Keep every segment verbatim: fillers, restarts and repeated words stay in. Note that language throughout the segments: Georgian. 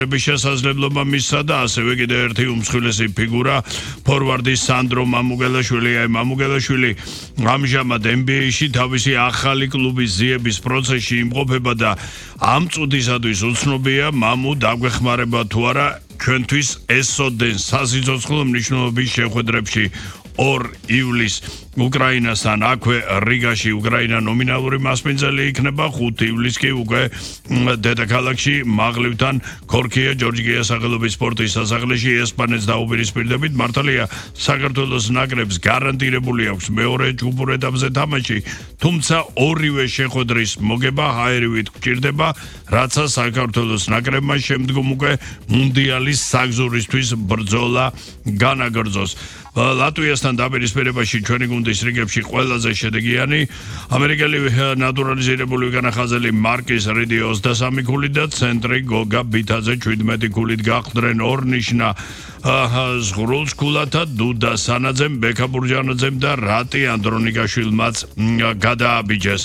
შესაძლებლობა მისცა და ასევე კიდევ ერთი უმსხვილესი ფიგურა ფორვარდი სანდრო მამუგელაშვილი. აი მამუგელაშვილი ამჟამად ენ ბი ეი-ში თავისი ახალი კლუბის ძიების პროცესში იმყოფება და ამ წუთისათვის უცნობია მამუ დაგვეხმარება თუ არა ჩვენთვის ესოდენ სასიცოცხლო მნიშვნელობის შეხვედრებში ორ ივლისს უკრაინასთან აქვე რიგაში უკრაინა ნომინალური მასპინძელი იქნება ხუთი ივლისს კი უკვე დედაქალაქში მაღლივთან ქორქია ჯორჯია სახელობის სპორტის სასახლეში ესპანეთს დაუპირისპირდებით მართალია საქართველოს ნაკრებს გარანტირებული აქვს მეორე ჯგუფურ ეტაპზე თამაში თუმცა ორივე შეხვედრის მოგება ჰაერივით გვჭირდება რაცა საქართველოს ნაკრებმა შემდგომ უკვე მუნდიალის საგზურისთვის ბრძოლა განაგრძოს ლატვიასთან დაპირისპირებაში ჩვენი გუნდის რიგებში ყველაზე შედეგიანი ამერიკელი ნატურალიზირებული განახაზელი მარკის რიდი ოცდასამი ქულით და ცენტრი გოგა ბითაძე შვიდმეტი ქულით გახვდნენ ორნიშნა ზღურულს ქულათა დუდა სანაძემ ბექა ბურჯანაძემ და რატი ანდრონიკაშვილმაც გადააბიჯეს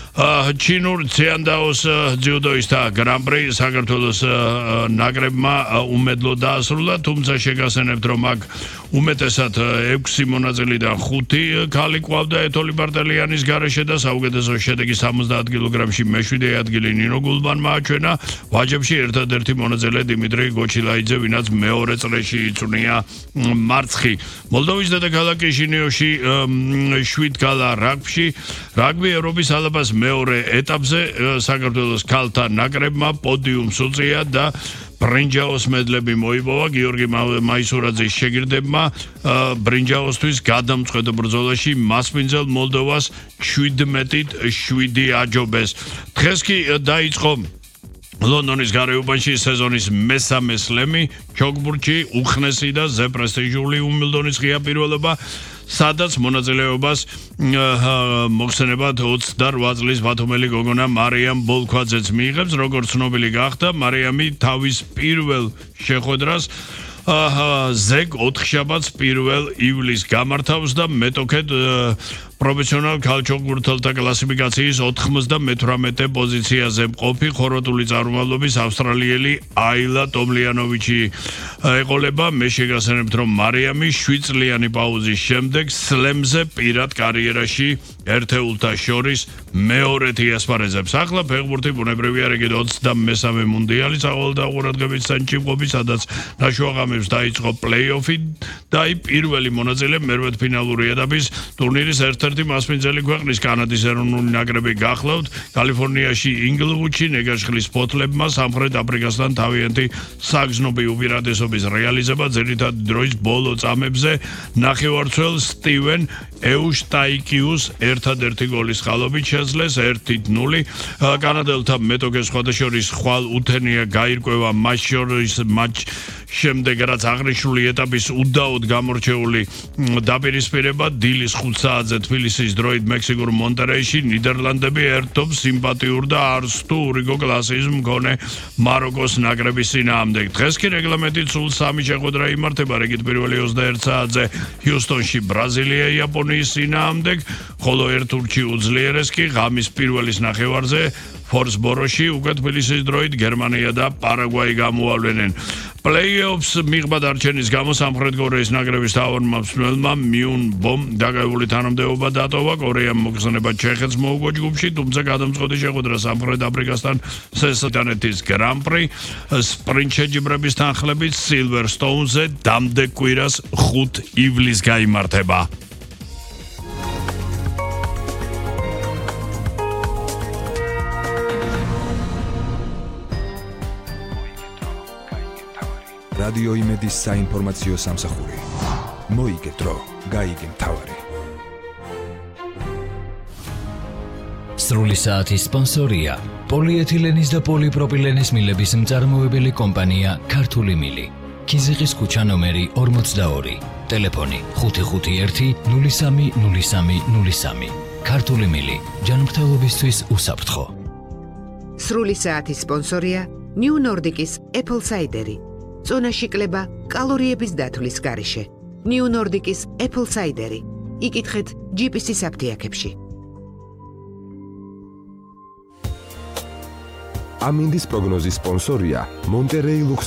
ჩინურ ციანდაოს ძიუდოისტთა გრან-პრი საქართველოს ნაკრებმა უმედლო დაასრულა თუმცა შეგასენებთ რომ აქ უმეტესად ექვსი მონაწილიდან ხუთი ქალი ყავდა ეთოლი ბარტელიანის გარეშე და საუკეთესო შედეგი სამოცდაათ კილოგრამში მეშვიდე ადგილი ნინო გულბანმა აჩვენა ვაჯებში ერთადერთი მონაწილე დიმიტრი გოჩილაიძე ვინაც მეორე წრეში იწვნია მარცხი მოლდოვის დედაქალაქ კიშინიოვში შვიდ გალა რაგბში რაგბი ევროპის ალაპას მეორე ეტაპზე საქართველოს ქალთა ნაკრებმა პოდიუმს უწია და ბრინჯაოს მედლები მოიპოვა გიორგი მაისურაძის შეგირდებმა ბრინჯაოსთვის გადამწყვეტ ბრძოლაში მასპინძელ მოლდოვას შვიდმეტით შვიდი აჯობეს დღეს კი დაიწყო ლონდონის გარეუბანში სეზონის მესამე სლემი ჩოგბურთში უხნესი და ზეპრესტიჟული უმილდონის ღია პირველობა სადაც მონაწილეობას მოხსენებად ოცდაოთხ წლის ბათუმელი გოგონა მარიამ ბოლქვაძეც მიიღებს როგორც ცნობილი გახდა მარიამი თავის პირველ შეხვედრას ზეგ ოთხშაბათს პირველ ივლისს გამართავს და მეტოქედ პროფესიონალ ქალჩოგბურთელთა კლასიფიკაციის ოთხმოცდამეთვრამეტე პოზიციაზე მყოფი ხორვატული წარმომავლობის ავსტრალიელი აილა ტომლიანოვიჩი ეყოლება მე შეგასენებთ რომ მარიამი შვიდ წლიანი პაუზის შემდეგ სლემზე პირად კარიერაში ერთეულთა შორის მეორეთი ასპარეზებს ახლა ფეხბურთი ბუნებრივია რიგით ოცდამესამე მუნდიალი სავალდა ყურადღების ცენტრში მყოფი სადაც ნაშუაღამებს დაიწყო პლეი-ოფი და აი პირველი მონაწილე მერვედფინალური ეტაპის ტურნირის ერთ ერთი მასპინძელი ქვეყნის კანადის ეროვნული ნაკრები გახლავთ კალიფორნიაში ინგლვუდში ნეგაშხლის ფოთლებმა სამხრეთ აფრიკასთან თავიანთი საგზნობი უპირატესობის რეალიზება ძირითადად დროის ბოლო წამებზე ნახევარმცველ სტივენ ეუშტაიკიუს ერთადერთი გოლის ხალობით შეძლეს ერთი ნული კანადელთა მეტოქეს სხვადასხვა ხვალ უთენია გაირკვევა მათ შორის მატჩ შემდეგ რაც აღნიშნული ეტაპის უდაოდ გამორჩეული დაპირისპირება დილის ხუთ საათზე თბილისის დროით მექსიკურ მონტერეიში ნიდერლანდები ერთობ სიმპათიურ და არსტუ რიგო კლასის მქონე მაროკოს ნაკრების წინააღმდეგ დღეს კი რეგლამენტით სულ სამი შეხვედრა იმართება რიგით პირველი ოცდაერთ საათზე ჰიუსტონში ბრაზილია იაპონიის წინააღმდეგ ხოლო ერთ ტურში უძლიერეს კი ღამის პირველის ნახევარზე ფორსბოროში უკვე თბილისის დროით გერმანია და პარაგვაი გამოავლენენ პლეი-ოფს მიღება დარჩენის გამო სამხრეთ კორეის ნაკრების თავმჯდომარემ მსმელმა მიუნ ბომ დაგავებული თანამდებობა დატოვა კორეამ მოხსენება ჩეხეთს მოუგო ჯგუფში თუმცა გადამწყვეტი შეხვედრა სამხრეთ აფრიკასთან სესტანეთის გრან-პრი სპრინტ შეჯიბრების თანხლებით სილვერსტოუნზე დამდეგ კვირას ხუთ ივლისს გაიმართება რადიო იმედის საინფორმაციო სამსახური. მოიგე დრო, გაიგე მთავარი. სრული საათის სპონსორია პოლიეთილენის და პოლიპროპილენის მილების მწარმოებელი კომპანია ქართული მილი. ქიზიყის ქუჩა ნომერი ორმოცდაორი. ტელეფონი ხუთი ხუთი ერთი ნული სამი ნული სამი ნული სამი. ქართული მილი ჯანმრთელობისთვის უსაფრთხო. სრული საათის სპონსორია New Nordic-ის Apple Cider-ი. წონაში კლება კალორიების დათვლის გარეშე. New Nordic-ის Apple Cider-ი. იკითხეთ ჯი პი სი საფთიაქებში. ამინდის პროგნოზის სპონსორია Monterey Lux